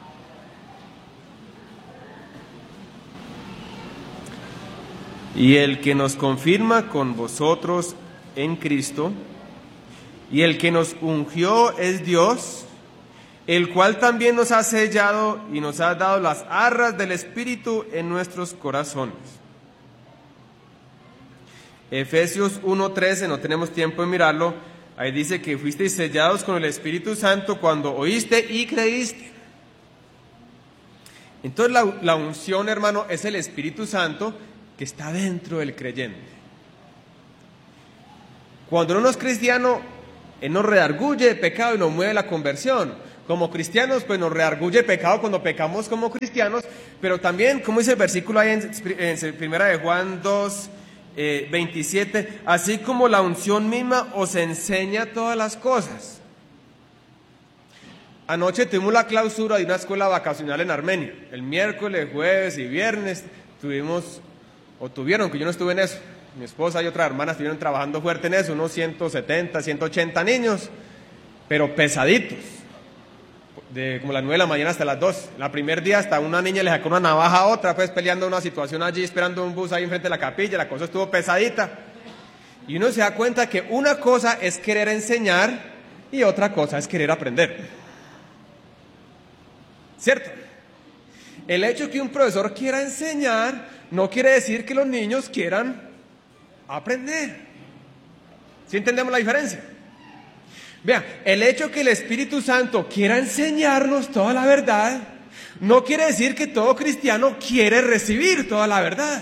Y el que nos confirma con vosotros en Cristo, y el que nos ungió es Dios, el cual también nos ha sellado y nos ha dado las arras del Espíritu en nuestros corazones. Efesios 1:13, no tenemos tiempo de mirarlo, ahí dice que fuisteis sellados con el Espíritu Santo cuando oíste y creíste. Entonces la unción, hermano, es el Espíritu Santo que está dentro del creyente. Cuando uno no es cristiano, Él nos redarguye de pecado y nos mueve la conversión. Como cristianos, pues nos redarguye de pecado cuando pecamos como cristianos, pero también, como dice el versículo ahí en Primera de Juan 2, 27, así como la unción misma os enseña todas las cosas. Anoche tuvimos la clausura de una escuela vacacional en Armenia. El miércoles, jueves y viernes tuvieron, que yo no estuve en eso. Mi esposa y otra hermana estuvieron trabajando fuerte en eso, unos 170, 180 niños, pero pesaditos. Como las 9 de la mañana hasta las 2. El primer día hasta una niña le sacó una navaja a otra, pues peleando una situación allí, esperando un bus ahí enfrente de la capilla, la cosa estuvo pesadita. Y uno se da cuenta que una cosa es querer enseñar y otra cosa es querer aprender. ¿Cierto? El hecho que un profesor quiera enseñar no quiere decir que los niños quieran aprender. ¿Sí entendemos la diferencia? Vean, el hecho que el Espíritu Santo quiera enseñarnos toda la verdad no quiere decir que todo cristiano quiere recibir toda la verdad.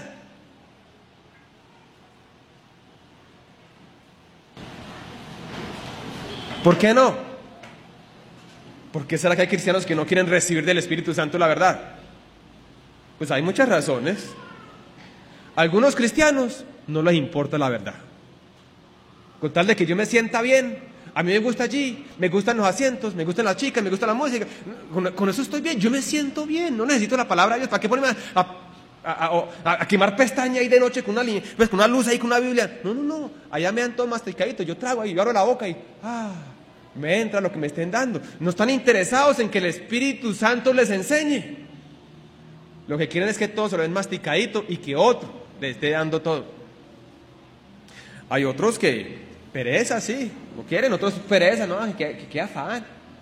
¿Por qué no? ¿Por qué será que hay cristianos que no quieren recibir del Espíritu Santo la verdad? Pues hay muchas razones. A algunos cristianos no les importa la verdad. Con tal de que yo me sienta bien, a mí me gusta allí, me gustan los asientos, me gustan las chicas, me gusta la música, con eso estoy bien, yo me siento bien, no necesito la palabra de Dios. ¿Para qué ponerme a quemar pestaña ahí de noche con una luz ahí, con una Biblia? No, allá me dan todo masticadito, yo trago ahí, yo abro la boca y me entra lo que me estén dando. No están interesados en que el Espíritu Santo les enseñe. Lo que quieren es que todo se lo den masticadito y que otro le esté dando todo. Hay otros que pereza, sí, no quieren, otros pereza, no, que afán.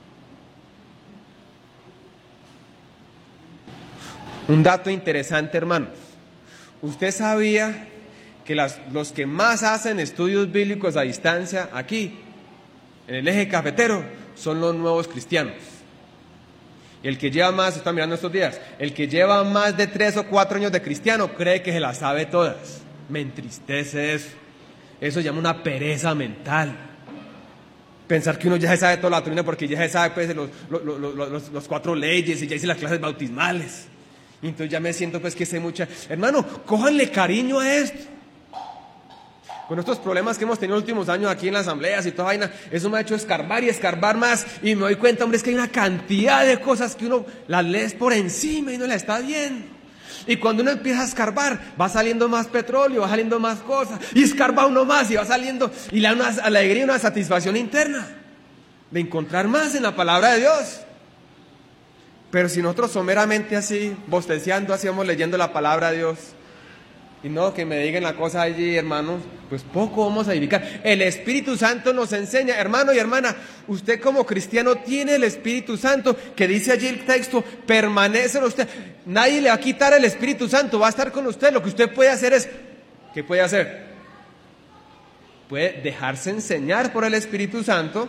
Un dato interesante, hermanos. ¿Usted sabía que los que más hacen estudios bíblicos a distancia aquí, en el eje cafetero, son los nuevos cristianos? El que lleva más, está mirando estos días, el que lleva más de 3 o 4 años de cristiano cree que se las sabe todas. Me entristece eso. Eso se llama una pereza mental. Pensar que uno ya se sabe toda la doctrina porque ya se sabe pues, los 4 leyes y ya hice las clases bautismales. Y entonces ya me siento pues que sé mucha. Hermano, cójanle cariño a esto. Con estos problemas que hemos tenido los últimos años aquí en las asambleas y toda vaina, eso me ha hecho escarbar y escarbar más. Y me doy cuenta, hombre, es que hay una cantidad de cosas que uno las lees por encima y no las está viendo. Y cuando uno empieza a escarbar, va saliendo más petróleo, va saliendo más cosas, y escarba uno más y va saliendo, y le da una alegría, una satisfacción interna. de encontrar más en la palabra de Dios. Pero si nosotros someramente así, bosteciando, así vamos leyendo la palabra de Dios, y no que me digan la cosa allí, hermanos, pues poco vamos a edificar. El Espíritu Santo nos enseña, hermano y hermana, usted como cristiano tiene el Espíritu Santo, que dice allí el texto, permanece en usted. Nadie le va a quitar el Espíritu Santo, va a estar con usted. Lo que usted puede hacer es, ¿qué puede hacer? Puede dejarse enseñar por el Espíritu Santo,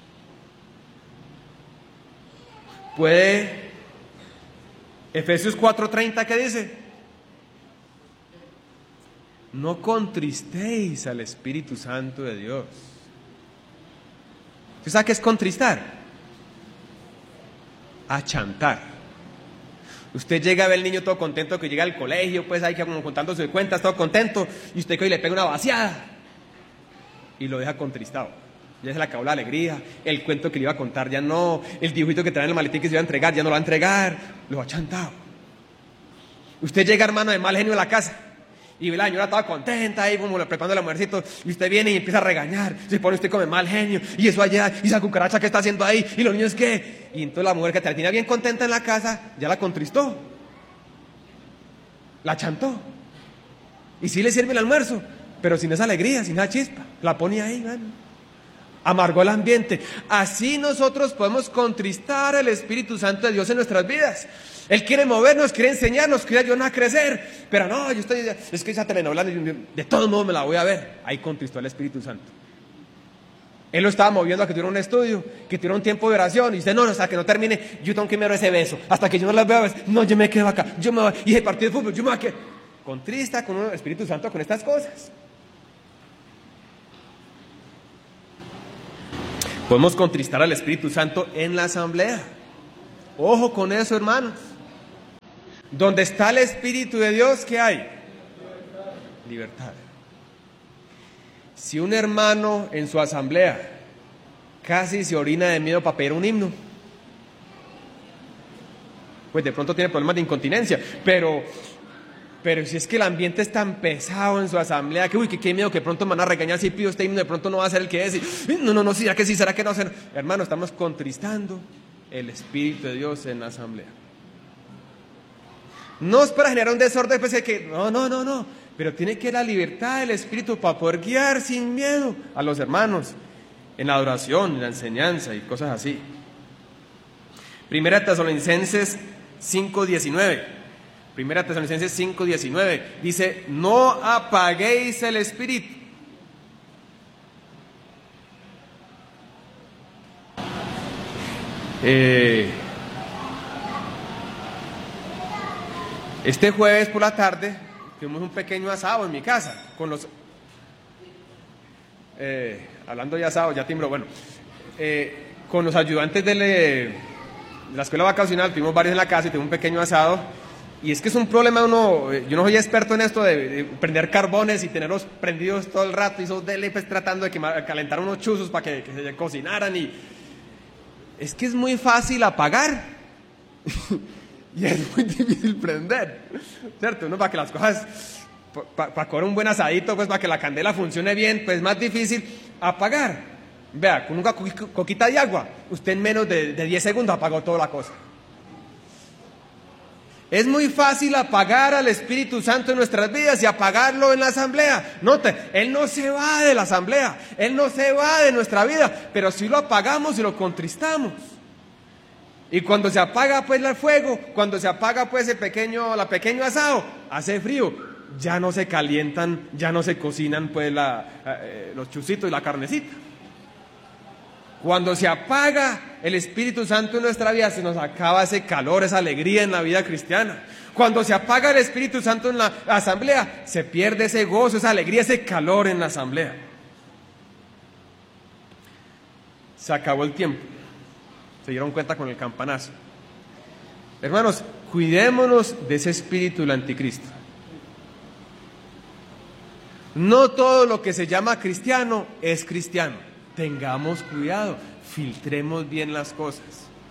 puede, Efesios 4:30, ¿qué dice? No contristéis al Espíritu Santo de Dios. ¿Usted sabe qué es contristar? Achantar. Usted llega a ver al niño todo contento que llega al colegio, pues ahí como contando sus cuentas, todo contento, y usted coge y le pega una vaciada y lo deja contristado. Ya se le acabó la alegría, el cuento que le iba a contar ya no, el dibujito que trae en el maletín que se iba a entregar ya no lo va a entregar, lo ha achantado. Usted llega, hermano, de mal genio a la casa y ve la señora toda contenta ahí como preparando el almuercito, y usted viene y empieza a regañar, se pone usted como de mal genio, y eso allá, y esa cucaracha que está haciendo ahí, y los niños qué, y entonces la mujer que te la tenía bien contenta en la casa, ya la contristó, la chantó, y sí le sirve el almuerzo, pero sin esa alegría, sin esa chispa, la pone ahí, man. Amargó el ambiente. Así nosotros podemos contristar al Espíritu Santo de Dios en nuestras vidas. Él quiere movernos, quiere enseñarnos, quiere ayudarnos a crecer, pero no, es que esa telenovela de todos modos me la voy a ver. Ahí contristó al Espíritu Santo. Él lo estaba moviendo a que tuviera un estudio, que tuviera un tiempo de oración, y dice, no, hasta que no termine, yo tengo que mirar ese beso, hasta que yo no las vea, no, yo me quedo acá, yo me voy, y el partido de fútbol, yo me voy a quedar. Contrista con el Espíritu Santo con estas cosas. Podemos contristar al Espíritu Santo en la asamblea. Ojo con eso, hermanos. Donde está el Espíritu de Dios, ¿qué hay? Libertad. Si un hermano en su asamblea casi se orina de miedo para pedir un himno, pues de pronto tiene problemas de incontinencia, pero si es que el ambiente es tan pesado en su asamblea, que uy, que qué miedo, que pronto me van a regañar si pido este himno, de pronto no va a ser el que es, y, no, ¿será que sí, será que no? Hermano, estamos contristando el Espíritu de Dios en la asamblea. No es para generar un desorden, pues que no, pero tiene que la libertad del Espíritu para poder guiar sin miedo a los hermanos en la adoración, en la enseñanza y cosas así. Primera Tesalonicenses 5:19. Primera Tesalonicenses 5:19 dice, no apaguéis el espíritu. Este jueves por la tarde tuvimos un pequeño asado en mi casa con los hablando de asado, ya timbró, bueno, con los ayudantes de la escuela vacacional, tuvimos varios en la casa y tuvimos un pequeño asado. Y es que es un problema yo no soy experto en esto de prender carbones y tenerlos prendidos todo el rato, y esos dele pues tratando de calentar unos chuzos para que se cocinaran, y es que es muy fácil apagar y es muy difícil prender, ¿cierto? Uno para que las cosas, para coger un buen asadito, pues para que la candela funcione bien, pues es más difícil apagar. Vea, con una coquita de agua, usted en menos de 10 segundos apagó toda la cosa. Es muy fácil apagar al Espíritu Santo en nuestras vidas y apagarlo en la asamblea. Note, Él no se va de la asamblea, Él no se va de nuestra vida, pero sí lo apagamos y lo contristamos. Y cuando se apaga pues el fuego, cuando se apaga pues el pequeño asado, hace frío, ya no se calientan, ya no se cocinan pues los chuzitos y la carnecita. Cuando se apaga el Espíritu Santo en nuestra vida, se nos acaba ese calor, esa alegría en la vida cristiana. Cuando se apaga el Espíritu Santo en la asamblea, se pierde ese gozo, esa alegría, ese calor en la asamblea. Se acabó el tiempo. Se dieron cuenta con el campanazo. Hermanos, cuidémonos de ese espíritu del anticristo. No todo lo que se llama cristiano es cristiano. Tengamos cuidado, filtremos bien las cosas.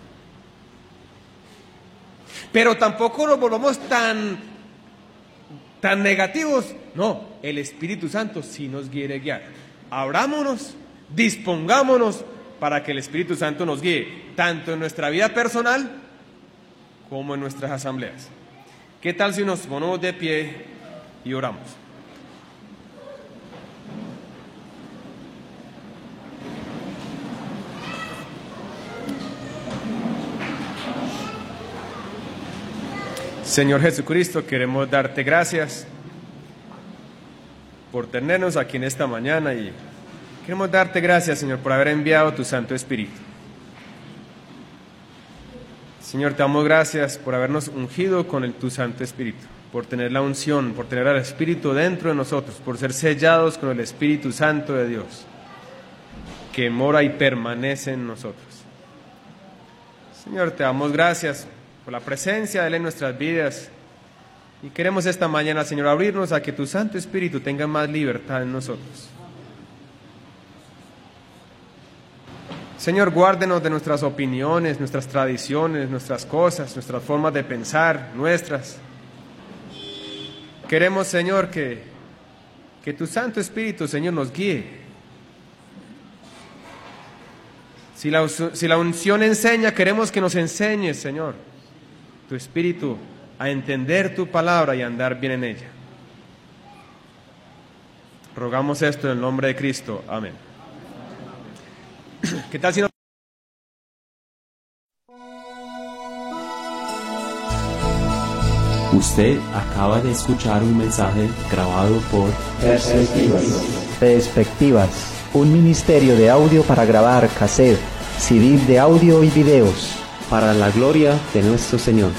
Pero tampoco nos volvamos tan negativos. No, el Espíritu Santo sí nos quiere guiar. Abrámonos, dispongámonos para que el Espíritu Santo nos guíe, tanto en nuestra vida personal como en nuestras asambleas. ¿Qué tal si nos ponemos de pie y oramos? Señor Jesucristo, queremos darte gracias por tenernos aquí en esta mañana y queremos darte gracias, Señor, por haber enviado tu Santo Espíritu. Señor, te damos gracias por habernos ungido con tu Santo Espíritu, por tener la unción, por tener al Espíritu dentro de nosotros, por ser sellados con el Espíritu Santo de Dios, que mora y permanece en nosotros. Señor, te damos gracias por la presencia de Él en nuestras vidas y queremos esta mañana, Señor, abrirnos a que tu Santo Espíritu tenga más libertad en nosotros. Señor, guárdenos de nuestras opiniones, nuestras tradiciones, nuestras cosas, nuestras formas de pensar, nuestras. Queremos, Señor, que tu Santo Espíritu, Señor, nos guíe. Si la unción enseña, queremos que nos enseñes, Señor, tu Espíritu, a entender tu palabra y a andar bien en ella. Rogamos esto en el nombre de Cristo. Amén. ¿Qué tal si no? Usted acaba de escuchar un mensaje grabado por Perspectivas, un ministerio de audio para grabar cassette, CD de audio y videos. para la gloria de nuestro Señor.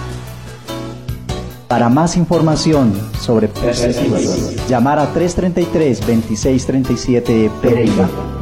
Para más información sobre Perspectivas, llamar a 333-2637 Pereira.